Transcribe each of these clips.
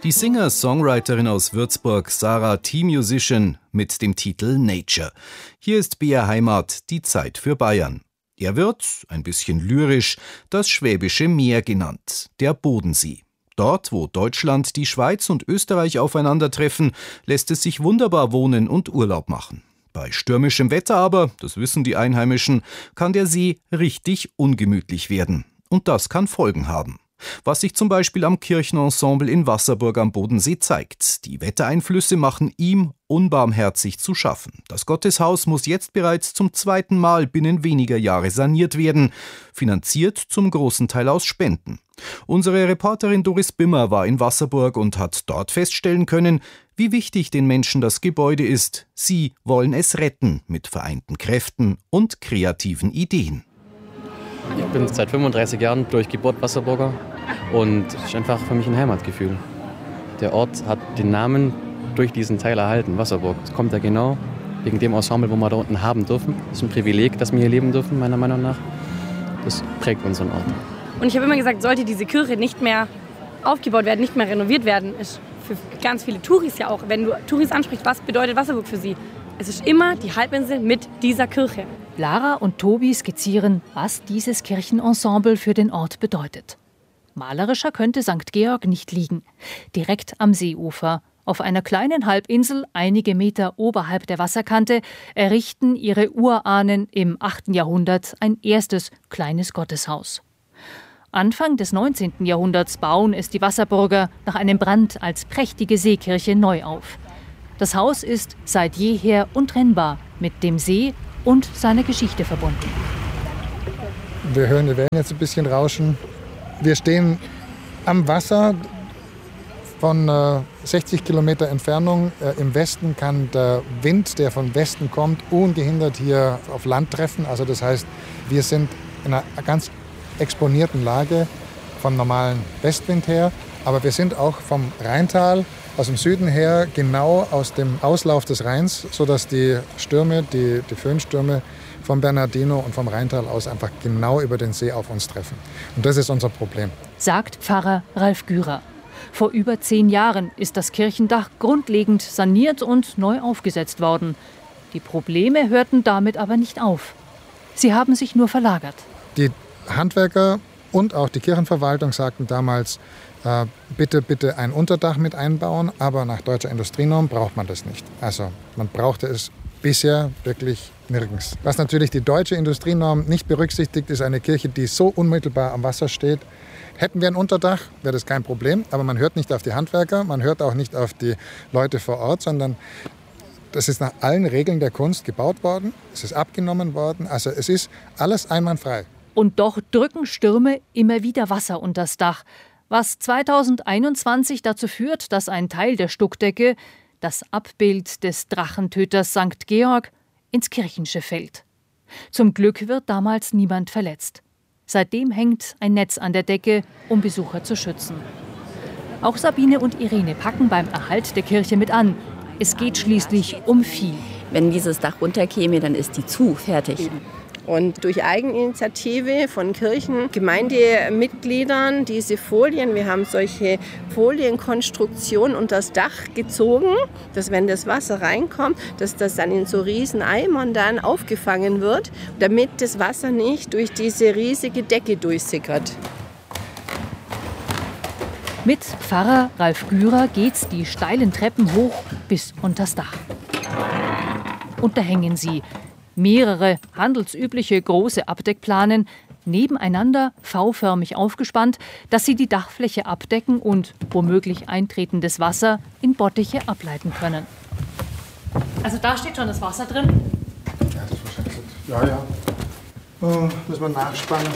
Die Singer-Songwriterin aus Würzburg, Sarah T. Musician, mit dem Titel Nature. Hier ist BR Heimat, die Zeit für Bayern. Er wird, ein bisschen lyrisch, das Schwäbische Meer genannt, der Bodensee. Dort, wo Deutschland, die Schweiz und Österreich aufeinandertreffen, lässt es sich wunderbar wohnen und Urlaub machen. Bei stürmischem Wetter aber, das wissen die Einheimischen, kann der See richtig ungemütlich werden. Und das kann Folgen haben. Was sich zum Beispiel am Kirchenensemble in Wasserburg am Bodensee zeigt. Die Wettereinflüsse machen ihm unbarmherzig zu schaffen. Das Gotteshaus muss jetzt bereits zum 2. Mal binnen weniger Jahre saniert werden. Finanziert zum großen Teil aus Spenden. Unsere Reporterin Doris Bimmer war in Wasserburg und hat dort feststellen können, wie wichtig den Menschen das Gebäude ist. Sie wollen es retten mit vereinten Kräften und kreativen Ideen. Ich bin seit 35 Jahren durch Geburt Wasserburger und es ist einfach für mich ein Heimatgefühl. Der Ort hat den Namen durch diesen Teil erhalten, Wasserburg. Das kommt ja genau wegen dem Ensemble, wo wir da unten haben dürfen. Das ist ein Privileg, dass wir hier leben dürfen, meiner Meinung nach. Das prägt unseren Ort. Und ich habe immer gesagt, sollte diese Kirche nicht mehr aufgebaut werden, nicht mehr renoviert werden, ist für ganz viele Touris ja auch. Wenn du Touris ansprichst, was bedeutet Wasserburg für sie? Es ist immer die Halbinsel mit dieser Kirche. Lara und Tobi skizzieren, was dieses Kirchenensemble für den Ort bedeutet. Malerischer könnte St. Georg nicht liegen. Direkt am Seeufer, auf einer kleinen Halbinsel, einige Meter oberhalb der Wasserkante, errichten ihre Urahnen im 8. Jahrhundert ein erstes kleines Gotteshaus. Anfang des 19. Jahrhunderts bauen es die Wasserburger nach einem Brand als prächtige Seekirche neu auf. Das Haus ist seit jeher untrennbar mit dem See und seiner Geschichte verbunden. Wir hören die Wellen jetzt ein bisschen rauschen. Wir stehen am Wasser von 60 Kilometer Entfernung. Im Westen kann der Wind, der von Westen kommt, ungehindert hier auf Land treffen. Also das heißt, wir sind in einer ganz exponierten Lage vom normalen Westwind her. Aber wir sind auch vom Rheintal, aus dem Süden her, genau aus dem Auslauf des Rheins, sodass die Stürme, die Föhnstürme vom Bernardino und vom Rheintal aus einfach genau über den See auf uns treffen. Und das ist unser Problem. Sagt Pfarrer Ralf Gürer. Vor über 10 Jahren ist das Kirchendach grundlegend saniert und neu aufgesetzt worden. Die Probleme hörten damit aber nicht auf. Sie haben sich nur verlagert. Die Handwerker und auch die Kirchenverwaltung sagten damals, bitte ein Unterdach mit einbauen, aber nach deutscher Industrienorm braucht man das nicht. Also man brauchte es bisher wirklich nirgends. Was natürlich die deutsche Industrienorm nicht berücksichtigt, ist eine Kirche, die so unmittelbar am Wasser steht. Hätten wir ein Unterdach, wäre das kein Problem, aber man hört nicht auf die Handwerker, man hört auch nicht auf die Leute vor Ort, sondern das ist nach allen Regeln der Kunst gebaut worden, es ist abgenommen worden, also es ist alles einwandfrei. Und doch drücken Stürme immer wieder Wasser unters Dach, was 2021 dazu führt, dass ein Teil der Stuckdecke, das Abbild des Drachentöters St. Georg, ins Kirchenschiff fällt. Zum Glück wird damals niemand verletzt. Seitdem hängt ein Netz an der Decke, um Besucher zu schützen. Auch Sabine und Irene packen beim Erhalt der Kirche mit an. Es geht schließlich um viel. Wenn dieses Dach runterkäme, dann ist die fertig. Und durch Eigeninitiative von Kirchengemeindemitgliedern diese Folien, wir haben solche Folienkonstruktionen unter das Dach gezogen, dass wenn das Wasser reinkommt, dass das dann in so riesen Eimern dann aufgefangen wird, damit das Wasser nicht durch diese riesige Decke durchsickert. Mit Pfarrer Ralf Gürer geht's die steilen Treppen hoch bis unters Dach. Und da hängen sie. Mehrere handelsübliche große Abdeckplanen, nebeneinander V-förmig aufgespannt, dass sie die Dachfläche abdecken und womöglich eintretendes Wasser in Bottiche ableiten können. Also da steht schon das Wasser drin? Ja, das ist wahrscheinlich so. Ja. Müssen wir nachspannen.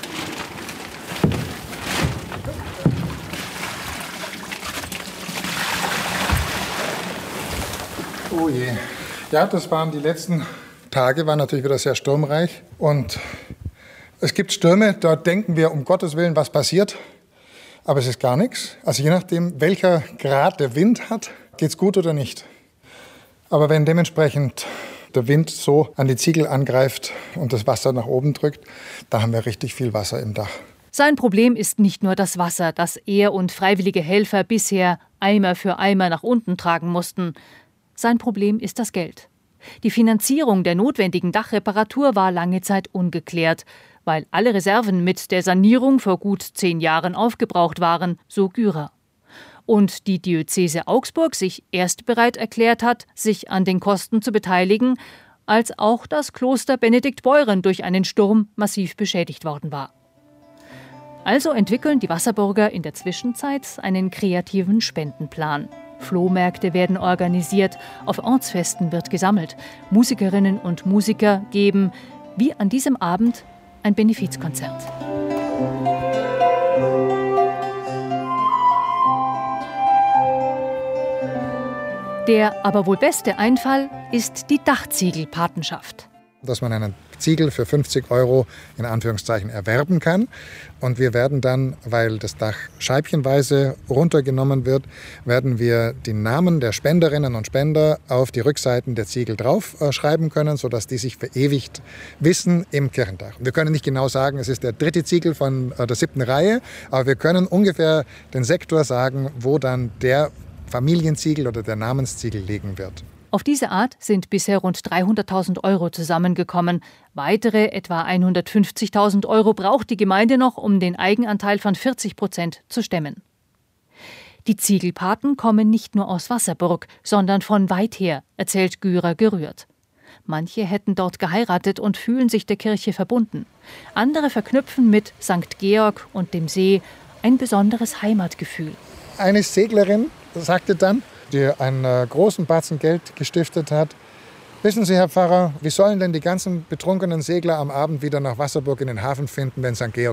Oh je. Ja, das waren die letzten Tage, waren natürlich wieder sehr sturmreich. Und es gibt Stürme, da denken wir, um Gottes Willen, was passiert. Aber es ist gar nichts. Also je nachdem, welcher Grad der Wind hat, geht's gut oder nicht. Aber wenn dementsprechend der Wind so an die Ziegel angreift und das Wasser nach oben drückt, da haben wir richtig viel Wasser im Dach. Sein Problem ist nicht nur das Wasser, das er und freiwillige Helfer bisher Eimer für Eimer nach unten tragen mussten. Sein Problem ist das Geld. Die Finanzierung der notwendigen Dachreparatur war lange Zeit ungeklärt, weil alle Reserven mit der Sanierung vor gut 10 Jahren aufgebraucht waren, so Gürer. Und die Diözese Augsburg sich erst bereit erklärt hat, sich an den Kosten zu beteiligen, als auch das Kloster Benediktbeuern durch einen Sturm massiv beschädigt worden war. Also entwickeln die Wasserburger in der Zwischenzeit einen kreativen Spendenplan. Flohmärkte werden organisiert, auf Ortsfesten wird gesammelt. Musikerinnen und Musiker geben, wie an diesem Abend, ein Benefizkonzert. Der aber wohl beste Einfall ist die Dachziegelpatenschaft. Dass man einen Ziegel für 50 € in Anführungszeichen erwerben kann. Und wir werden dann, weil das Dach scheibchenweise runtergenommen wird, werden wir die Namen der Spenderinnen und Spender auf die Rückseiten der Ziegel draufschreiben können, sodass die sich verewigt wissen im Kirchendach. Wir können nicht genau sagen, es ist der 3. Ziegel von der 7. Reihe, aber wir können ungefähr den Sektor sagen, wo dann der Familienziegel oder der Namensziegel liegen wird. Auf diese Art sind bisher rund 300.000 € zusammengekommen. Weitere etwa 150.000 € braucht die Gemeinde noch, um den Eigenanteil von 40% zu stemmen. Die Ziegelpaten kommen nicht nur aus Wasserburg, sondern von weit her, erzählt Gürer gerührt. Manche hätten dort geheiratet und fühlen sich der Kirche verbunden. Andere verknüpfen mit St. Georg und dem See ein besonderes Heimatgefühl. Eine Seglerin sagte dann, die einen großen Batzen Geld gestiftet hat: Wissen Sie, Herr Pfarrer, wie sollen denn die ganzen betrunkenen Segler am Abend wieder nach Wasserburg in den Hafen finden, wenn St. Georg